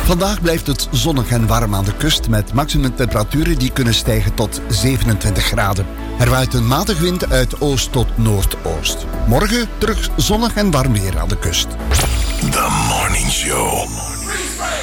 Vandaag blijft het zonnig en warm aan de kust met maximumtemperaturen die kunnen stijgen tot 27 graden. Er waait een matige wind uit oost tot noordoost. Morgen terug zonnig en warm weer aan de kust. The Morning Show.